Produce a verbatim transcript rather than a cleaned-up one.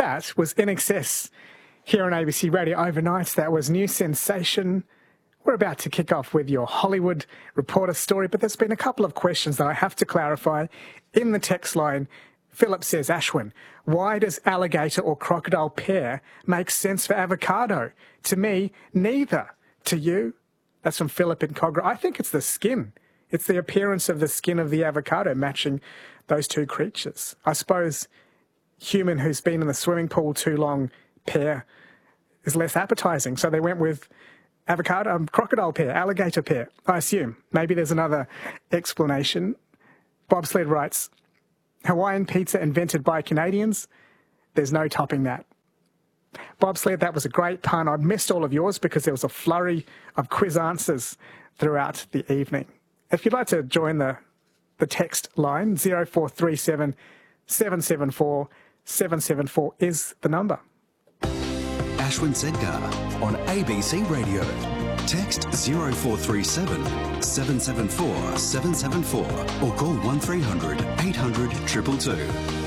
That was I N X S here on A B C Radio overnight. That was New Sensation. We're about to kick off with your Hollywood Reporter story, but there's been a couple of questions that I have to clarify. In the text line, Philip says, Ashwin, why does alligator or crocodile pear make sense for avocado? To me, neither. To you? That's from Philip in Cogra. I think it's the skin. It's the appearance of the skin of the avocado matching those two creatures. I suppose human who's been in the swimming pool too long, pear is less appetizing. So they went with avocado, um, crocodile pear, alligator pear, I assume. Maybe there's another explanation. Bobsled writes, Hawaiian pizza invented by Canadians? There's no topping that. Bobsled, that was a great pun. I'd missed all of yours because there was a flurry of quiz answers throughout the evening. If you'd like to join the, the text line, zero four three seven, seven seven four, seven seven four is the number. Ashwin Sedgar on A B C Radio. Text zero four three seven, seven seven four, seven seven four or call one three hundred, eight hundred, two two two.